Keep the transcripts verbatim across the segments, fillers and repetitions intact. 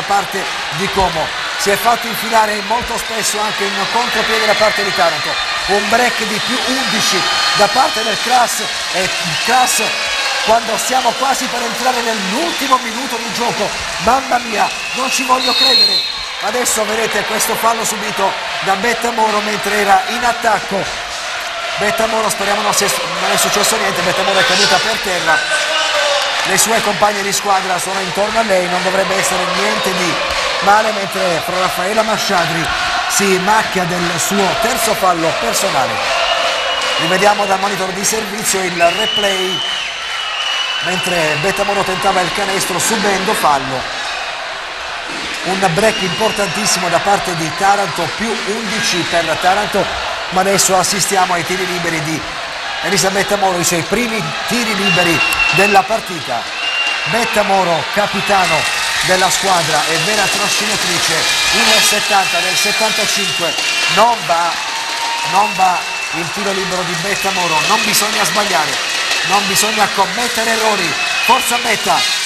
parte di Como. Si è fatto infilare molto spesso anche un contropiede da parte di Taranto, un break di più undici da parte del Cras, e il Cras, quando siamo quasi per entrare nell'ultimo minuto di gioco, mamma mia, non ci voglio credere. Adesso vedete questo fallo subito da Bettamoro mentre era in attacco. Bettamoro, speriamo non, sia, non è successo niente, Bettamoro è caduta per terra, le sue compagne di squadra sono intorno a lei, non dovrebbe essere niente di male, mentre Fra Raffaella Masciadri si macchia del suo terzo fallo personale. Rivediamo dal monitor di servizio il replay mentre Bettamoro tentava il canestro subendo fallo. Un break importantissimo da parte di Taranto, più undici per Taranto, ma adesso assistiamo ai tiri liberi di Elisa Bettamoro, i suoi primi tiri liberi della partita. Bettamoro, capitano della squadra e vera trascinatrice, uno virgola settanta del settantacinque, non va, non va il tiro libero di Bettamoro, non bisogna sbagliare, non bisogna commettere errori, forza Betta!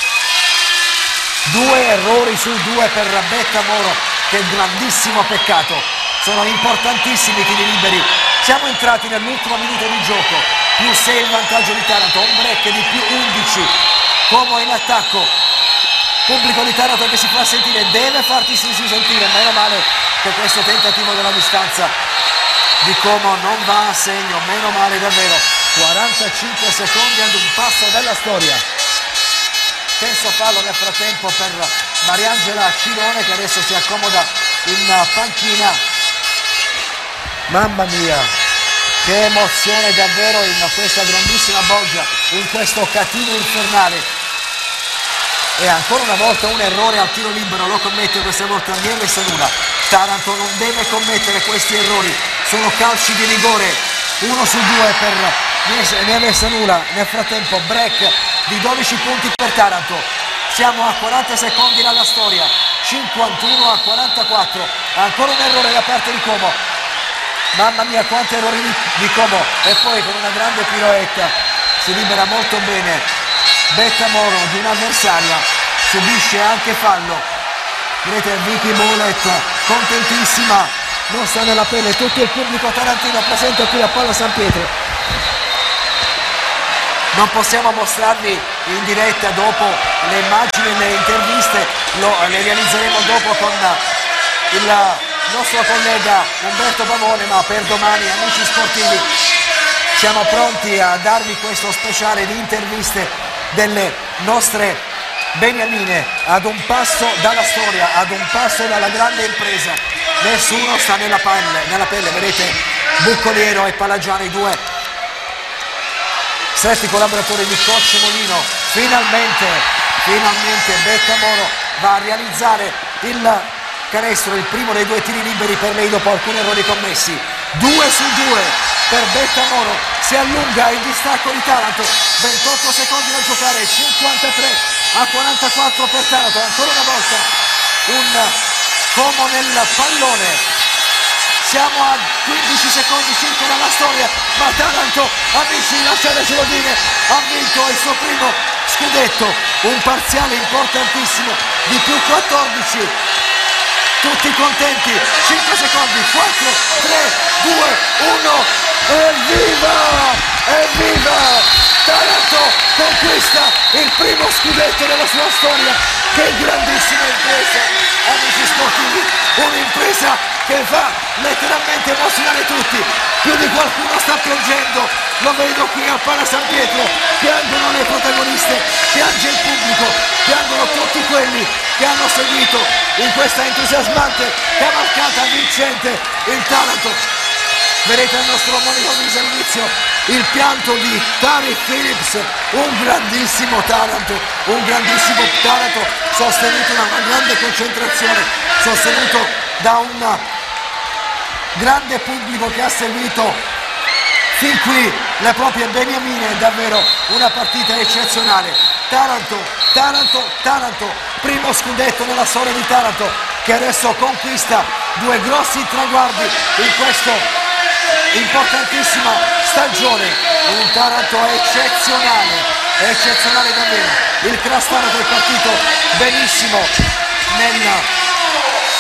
Due errori su due per Bettamoro, che grandissimo peccato, sono importantissimi i tiri liberi. Siamo entrati nell'ultimo minuto di gioco, più sei il vantaggio di Taranto, un break di più undici, Como in attacco, pubblico di Taranto che si fa sentire, deve farti sentire, meno male che questo tentativo della distanza di Como non va a segno, meno male davvero. Quarantacinque secondi ad un passo della storia. Terzo fallo nel frattempo per Mariangela Cirone, che adesso si accomoda in panchina. Mamma mia, che emozione davvero in questa grandissima Bolgia, in questo catino infernale. E ancora una volta un errore al tiro libero, lo commette questa volta Nieves Sanula. Taranto non deve commettere questi errori, sono calci di rigore, uno su due per Nieves Sanula. Nel frattempo break di dodici punti per Taranto, siamo a quaranta secondi dalla storia, cinquantuno a quarantaquattro, ancora un errore da parte di Como. Mamma mia, quanti errori di, di Como, e poi con una grande piroetta si libera molto bene Bettamoro di un'avversaria, subisce anche fallo. Vedete Vicky Boulet contentissima, non sta nella pelle, tutto il pubblico tarantino presente qui a Palla San Pietro. Non possiamo mostrarvi in diretta dopo le immagini e le interviste, lo, le realizzeremo dopo con il nostro collega Umberto Pavone, ma per domani, amici sportivi, siamo pronti a darvi questo speciale di interviste delle nostre beniamine, ad un passo dalla storia, ad un passo dalla grande impresa. Nessuno sta nella pelle, nella pelle. Vedete Buccoliero e Palagiano, i due stretti collaboratori di Coach Molino. Finalmente, finalmente Bettamoro va a realizzare il canestro, il primo dei due tiri liberi per lei dopo alcuni errori commessi. Due su due per Bettamoro, si allunga il distacco di Taranto, ventotto secondi da giocare, cinquantatré a quarantaquattro per Taranto. Ancora una volta un Como nel pallone. Siamo a quindici secondi circa dalla storia, ma Taranto, amici, lasciatecelo dire, ha vinto il suo primo scudetto, un parziale importantissimo di più quattordici. Tutti contenti, cinque secondi, quattro, tre, due, uno, evviva! Evviva! Taranto conquista il primo scudetto della sua storia. Che grandissima impresa, amici sportivi, un'impresa che fa letteralmente emozionare tutti. Più di qualcuno sta piangendo, lo vedo qui a Pala San Pietro, piangono le protagoniste, piange il pubblico, piangono tutti quelli che hanno seguito in questa entusiasmante cavalcata vincente il Taranto. Vedete al nostro monitor di servizio il pianto di Tari Phillips, un grandissimo Taranto, un grandissimo Taranto sostenuto da una grande concentrazione, sostenuto da un grande pubblico che ha seguito fin qui le proprie beniamine. Davvero una partita eccezionale. Taranto, Taranto, Taranto, primo scudetto nella storia di Taranto, che adesso conquista due grossi traguardi in questa importantissima stagione. Un Taranto eccezionale, eccezionale davvero. Il Cras Taranto è partito benissimo